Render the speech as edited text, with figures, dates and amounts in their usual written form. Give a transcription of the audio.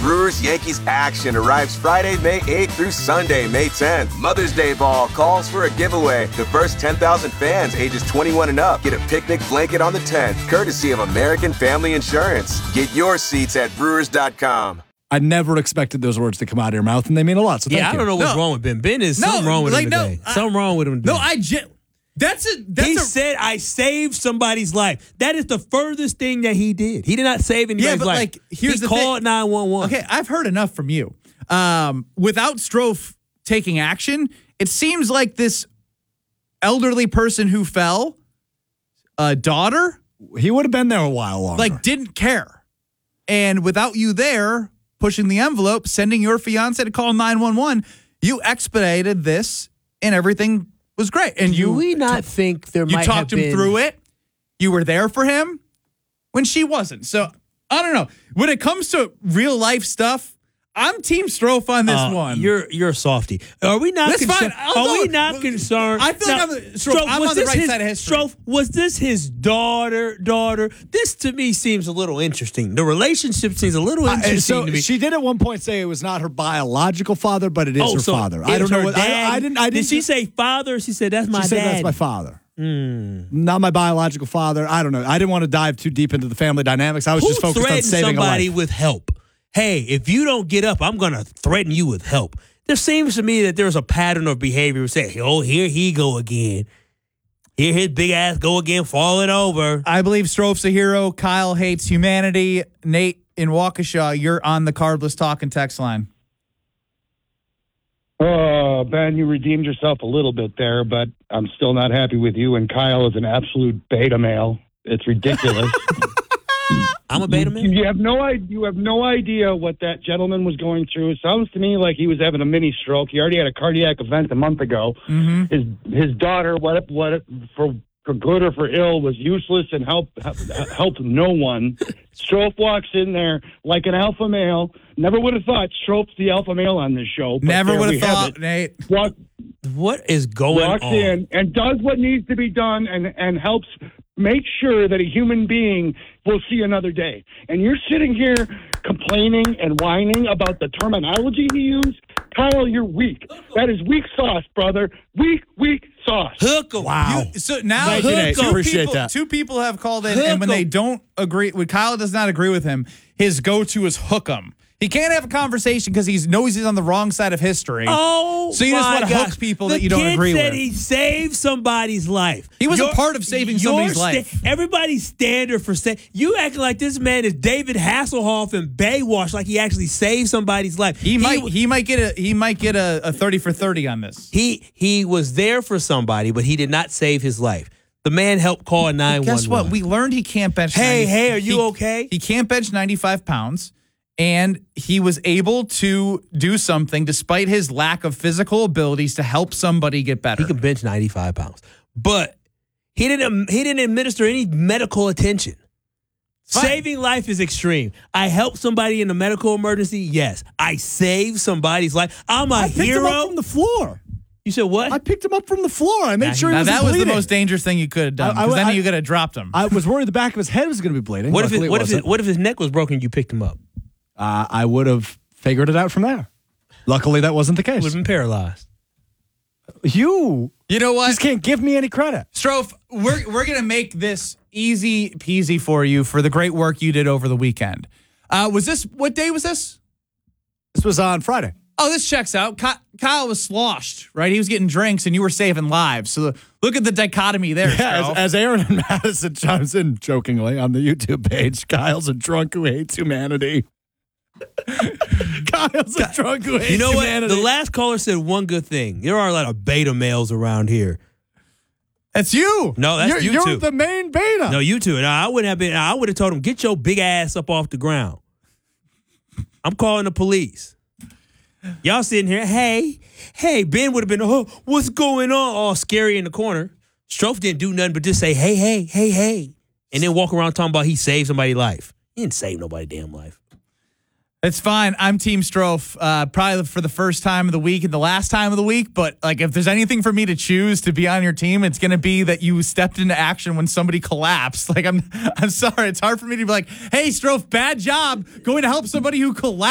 Brewers-Yankees action arrives Friday, May 8th through Sunday, May 10th. Mother's Day Ball calls for a giveaway. The first 10,000 fans ages 21 and up get a picnic blanket on the 10th, courtesy of American Family Insurance. Get your seats at Brewers.com. I never expected those words to come out of your mouth, and they mean a lot. So thank you. I don't know what's wrong with Ben. Ben is something wrong with him today. Something wrong with him today. He said, I saved somebody's life. That is the furthest thing that he did. He did not save anybody's life. Here's he called 911. Okay, I've heard enough from you. Without Strofe taking action, it seems like this elderly person who fell, daughter, he would have been there a while longer. Didn't care. And without you there, pushing the envelope, sending your fiance to call 911, you expedited this, and everything was great. And do we not think there might have been... You talked him through it. You were there for him when she wasn't. So, I don't know. When it comes to real life stuff, I'm Team Strofe on this one. You're a softie. Are we not concerned? Are we not concerned? I feel like I'm on the right side of history. Strofe, was this his daughter? This to me seems a little interesting. The relationship seems a little interesting to me. She did at one point say it was not her biological father, but it is her father. I don't know what dad, I didn't. Did she say father? She said that's my dad. She said that's my father. Not my biological father. I don't know. I didn't want to dive too deep into the family dynamics. I was just focused on saving a life. Somebody with help? Hey, if you don't get up, I'm going to threaten you with help. There seems to me that there's a pattern of behavior. Say, oh, here he go again. Here his big ass go again, falling over. I believe Strofe's a hero. Kyle hates humanity. Nate in Waukesha, you're on the Cardless Talk and text line. Oh, Ben, you redeemed yourself a little bit there, but I'm still not happy with you. And Kyle is an absolute beta male. It's ridiculous. I'm a beta male. You have no idea what that gentleman was going through. It sounds to me like he was having a mini stroke. He already had a cardiac event a month ago. Mm-hmm. His daughter, for good or for ill, was useless and helped no one. Strofe walks in there like an alpha male. Never would have thought Strofe's the alpha male on this show. Never would have thought, Nate. What is going on? Walks in and does what needs to be done and helps make sure that a human being will see another day. And you're sitting here complaining and whining about the terminology he used. Kyle, you're weak. That is weak sauce, brother. Weak sauce. Hook 'em. Wow. So now two people have called in, and when they don't agree, when Kyle does not agree with him, his go-to is hook 'em. He can't have a conversation because he knows he's on the wrong side of history. Oh, so you just want to hook people that you don't agree with. The kid said he saved somebody's life. He was a part of saving somebody's life. Everybody's standard for you acting like this man is David Hasselhoff in Baywatch, like he actually saved somebody's life. He might get a 30 for 30 on this. He was there for somebody, but he did not save his life. The man helped call 911. Guess what? We learned he can't bench. Hey, are you okay? He can't bench 95 pounds. And he was able to do something despite his lack of physical abilities to help somebody get better. He could bench 95 pounds. But he didn't administer any medical attention. Fine. Saving life is extreme. I helped somebody in a medical emergency. Yes. I saved somebody's life. I'm a hero. I picked him up from the floor. You said what? I picked him up from the floor. I made sure he wasn't that was bleeding. The most dangerous thing you could have done. Because then you could have dropped him. I was worried the back of his head was going to be bleeding. What if his neck was broken and you picked him up? I would have figured it out from there. Luckily, that wasn't the case. Would have been paralyzed. You know what? Just can't give me any credit. Strofe, we're going to make this easy peasy for you for the great work you did over the weekend. What day was this? This was on Friday. Oh, this checks out. Kyle was sloshed, right? He was getting drinks and you were saving lives. So look at the dichotomy there. Yeah, as Aaron and Madison chimes in jokingly on the YouTube page, Kyle's a drunk who hates humanity. Kyle's a drunk who hates humanity. You know what? The last caller said one good thing. There are a lot of beta males around here. That's you. No, that's you You're too. the main beta. No, you too. No, I would have told him, get your big ass up off the ground. I'm calling the police. Y'all sitting here, hey, Ben would have been, oh, what's going on? All scary in the corner. Strofe didn't do nothing but just say, hey. And then walk around talking about he saved somebody's life. He didn't save nobody's damn life. It's fine. I'm Team Strofe, probably for the first time of the week and the last time of the week. But like, if there's anything for me to choose to be on your team, it's going to be that you stepped into action when somebody collapsed. Like, I'm sorry. It's hard for me to be like, hey, Strofe, bad job going to help somebody who collapsed.